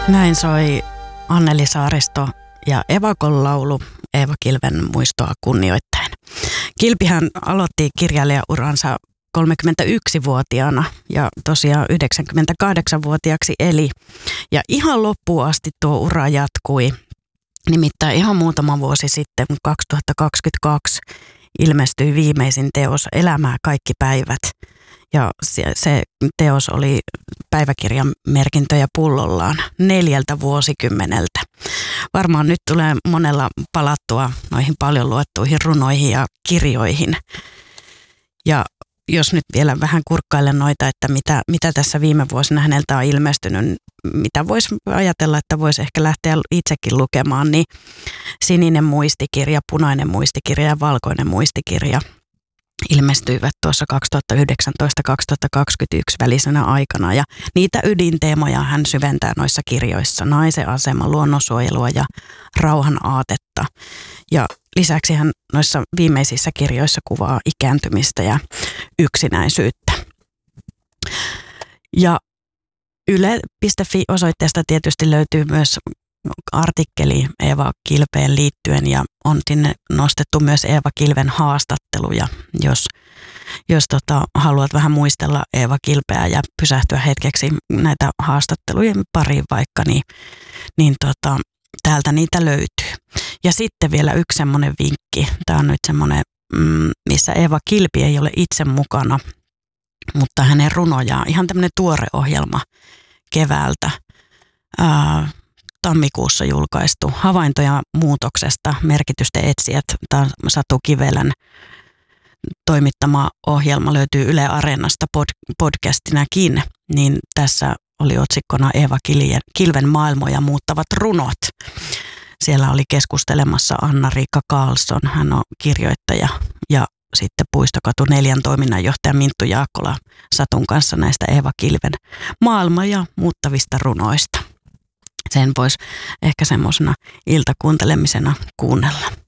Näin soi Anneli Saaristo ja Evakon laulu Eeva Kilven muistoa kunnioittaen. Kilpihän aloitti kirjailijauransa 31-vuotiaana ja tosiaan 98-vuotiaaksi eli. Ja ihan loppuun asti tuo ura jatkui. Nimittäin ihan muutama vuosi sitten, 2022, ilmestyi viimeisin teos Elämää kaikki päivät. Ja se teos oli päiväkirjan merkintöjä pullollaan 4 vuosikymmeneltä. Varmaan nyt tulee monella palattua noihin paljon luettuihin runoihin ja kirjoihin. Ja jos nyt vielä vähän kurkkailen noita, että mitä tässä viime vuosina häneltä on ilmestynyt, mitä voisi ajatella, että voisi ehkä lähteä itsekin lukemaan, niin Sininen muistikirja, Punainen muistikirja ja Valkoinen muistikirja ilmestyivät tuossa 2019-2021 välisenä aikana, ja niitä ydinteemoja hän syventää noissa kirjoissa: naisen asema, luonnonsuojelua ja rauhan aatetta. Ja lisäksi hän noissa viimeisissä kirjoissa kuvaa ikääntymistä ja yksinäisyyttä. Ja yle.fi-osoitteesta tietysti löytyy myös artikkeli Eeva Kilpeen liittyen, ja on sinne nostettu myös Eeva Kilven haastatteluja. Jos haluat vähän muistella Eeva Kilpeä ja pysähtyä hetkeksi näitä haastattelujen pariin vaikka, niin täältä niitä löytyy. Ja sitten vielä yksi semmoinen vinkki. Tämä on nyt semmoinen, missä Eeva Kilpi ei ole itse mukana, mutta hänen runojaan, ihan tämmöinen tuore ohjelma keväältä, tammikuussa julkaistu Havaintoja muutoksesta, merkitysten etsijät, Satu Kivelän toimittama ohjelma löytyy Yle Areenasta podcastinakin, niin tässä oli otsikkona Eeva Kilven maailmoja muuttavat runot. Siellä oli keskustelemassa Anna-Riikka Karlsson, hän on kirjoittaja, ja sitten Puistokatu 4 toiminnanjohtaja Minttu Jaakkola Satun kanssa näistä Eeva Kilven maailmoja muuttavista runoista. Sen voisi ehkä semmoisena iltakuuntelemisena kuunnella.